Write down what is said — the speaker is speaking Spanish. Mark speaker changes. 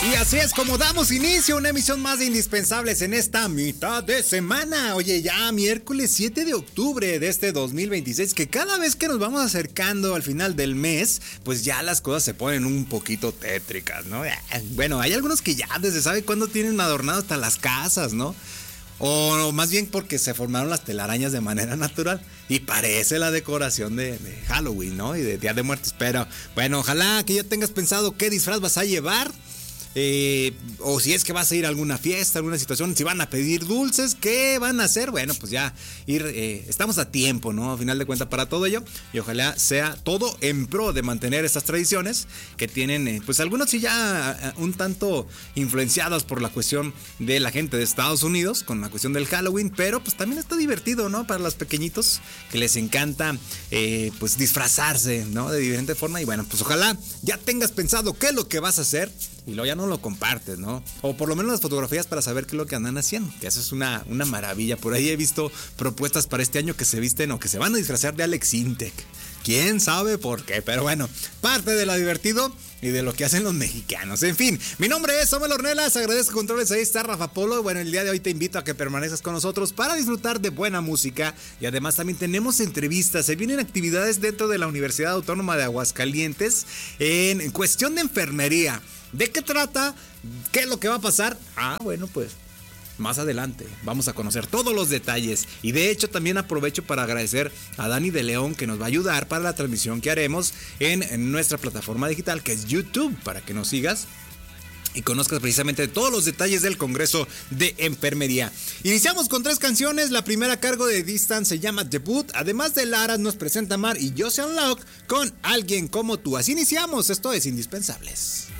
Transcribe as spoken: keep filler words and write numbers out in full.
Speaker 1: Y así es como damos inicio a una emisión más de Indispensables en esta mitad de semana. Oye, ya miércoles siete de octubre de este dos mil veintiséis, que cada vez que nos vamos acercando al final del mes, pues ya las cosas se ponen un poquito tétricas, ¿no? Bueno, hay algunos que ya desde sabe cuándo tienen adornado hasta las casas, ¿no? O más bien porque se formaron las telarañas de manera natural y parece la decoración de, de Halloween, ¿no? Y de Día de Muertos. Pero bueno, ojalá que ya tengas pensado qué disfraz vas a llevar. Eh, o si es que vas a ir a alguna fiesta, alguna situación, si van a pedir dulces, ¿qué van a hacer? Bueno, pues ya ir, eh, estamos a tiempo, ¿no? A final de cuentas para todo ello, y ojalá sea todo en pro de mantener estas tradiciones que tienen, eh, pues algunos sí ya uh, un tanto influenciados por la cuestión de la gente de Estados Unidos, con la cuestión del Halloween, pero pues también está divertido, ¿no? Para los pequeñitos que les encanta, eh, pues disfrazarse, ¿no? De diferente forma, y bueno, pues ojalá ya tengas pensado qué es lo que vas a hacer. Y luego ya no lo compartes, ¿no? O por lo menos las fotografías para saber qué es lo que andan haciendo. Que eso es una, una maravilla. Por ahí he visto propuestas para este año que se visten o que se van a disfrazar de Alex Intec. ¿Quién sabe por qué? Pero bueno, parte de lo divertido y de lo que hacen los mexicanos. En fin, mi nombre es Samuel Ornelas, agradezco controles, ahí está Rafa Polo. Bueno, el día de hoy te invito a que permanezcas con nosotros para disfrutar de buena música. Y además también tenemos entrevistas, se vienen actividades dentro de la Universidad Autónoma de Aguascalientes en cuestión de enfermería. ¿De qué trata? ¿Qué es lo que va a pasar? Ah, bueno, pues más adelante vamos a conocer todos los detalles. Y de hecho también aprovecho para agradecer a Dani de León, que nos va a ayudar para la transmisión que haremos en, en nuestra plataforma digital, que es YouTube, para que nos sigas y conozcas precisamente todos los detalles del Congreso de Enfermería. Iniciamos con tres canciones. La primera a cargo de Distance se llama Debut. Además de Lara nos presenta Mar y Josian Locke con Alguien Como Tú. Así iniciamos. Esto es Indispensables.